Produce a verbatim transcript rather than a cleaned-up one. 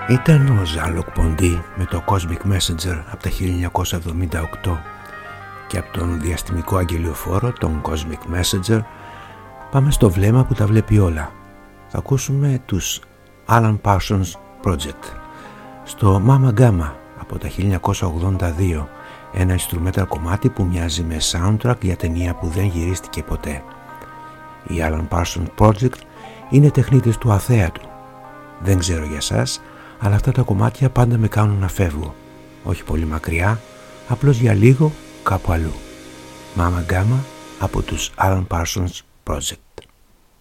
Ήταν ο Jean-Luc Ponty με το Cosmic Messenger από τα χίλια εννιακόσια εβδομήντα οκτώ, και από τον διαστημικό αγγελιοφόρο, τον Cosmic Messenger, πάμε στο βλέμμα που τα βλέπει όλα. Θα ακούσουμε τους Alan Parsons Project στο Mama Gamma από τα χίλια εννιακόσια ογδόντα δύο, ένα instrumental κομμάτι που μοιάζει με soundtrack για ταινία που δεν γυρίστηκε ποτέ. Οι Alan Parsons Project είναι τεχνίτες του αθέατου. Δεν ξέρω για σας, αλλά αυτά τα κομμάτια πάντα με κάνουν να φεύγω. Όχι πολύ μακριά, απλώς για λίγο κάπου αλλού. Mama Gamma από τους Alan Parsons Project.